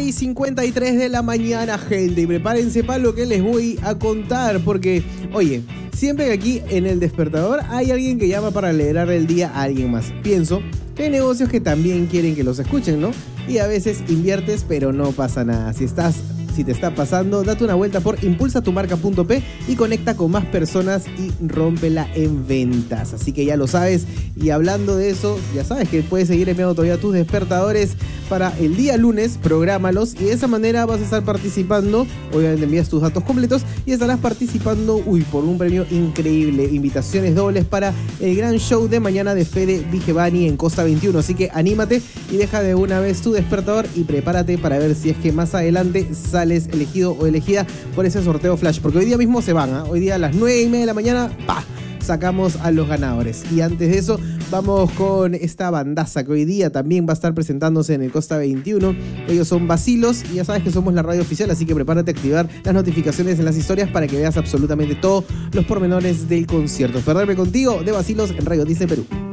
9:53 de la mañana, gente, y prepárense para lo que les voy a contar, porque, oye, siempre que aquí en El Despertador hay alguien que llama para alegrar el día a alguien más. Pienso que hay negocios que también quieren que los escuchen, ¿no? Y a veces inviertes, pero no pasa nada. Si te está pasando, date una vuelta por impulsatumarca.p y conecta con más personas y rómpela en ventas. Así que ya lo sabes. Y hablando de eso, ya sabes que puedes seguir enviando todavía tus despertadores para el día lunes, prográmalos y de esa manera vas a estar participando. Obviamente envías tus datos completos y estarás participando, por un premio increíble. Invitaciones dobles para el gran show de mañana de Fede Vigevani en Costa 21. Así que anímate y deja de una vez tu despertador y prepárate para ver si es que más adelante sales elegido o elegida por ese sorteo flash. Porque hoy día mismo se van, Hoy día a las 9:30 de la mañana, sacamos a los ganadores. Y antes de eso, vamos con esta bandaza que hoy día también va a estar presentándose en el Costa 21. Ellos son Vacilos y ya sabes que somos la radio oficial, así que prepárate a activar las notificaciones en las historias para que veas absolutamente todos los pormenores del concierto. Perderme contigo de Vacilos en Radio Disney Perú.